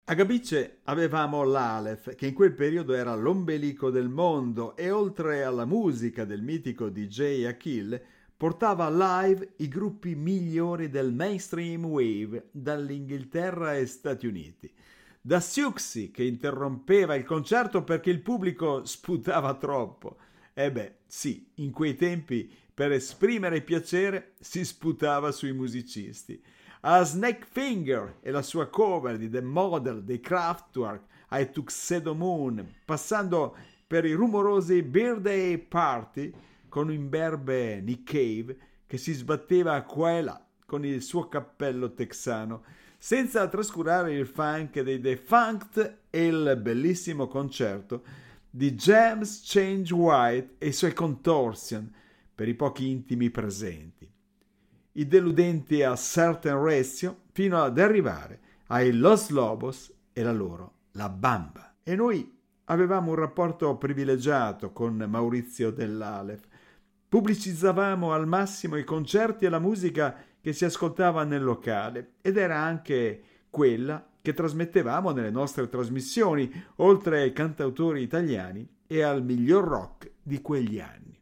A Gabice avevamo l'Aleph, che in quel periodo era l'ombelico del mondo e oltre alla musica del mitico DJ Achille, portava live i gruppi migliori del mainstream wave dall'Inghilterra e Stati Uniti. Da Siouxsie che interrompeva il concerto perché il pubblico sputava troppo. E beh, sì, in quei tempi per esprimere piacere si sputava sui musicisti. A Snake Finger e la sua cover di The Model dei Kraftwerk ai Tuxedo Moon, passando per i rumorosi Birthday Party con un imberbe Nick Cave che si sbatteva qua e là con il suo cappello texano, senza trascurare il funk dei Defunct e il bellissimo concerto di James Change White e i suoi Contortion per i pochi intimi presenti, i deludenti a Certain Ratio fino ad arrivare ai Los Lobos e la loro La Bamba. E noi avevamo un rapporto privilegiato con Maurizio dell'Alef. Pubblicizzavamo al massimo i concerti e la musica che si ascoltava nel locale ed era anche quella che trasmettevamo nelle nostre trasmissioni, oltre ai cantautori italiani e al miglior rock di quegli anni.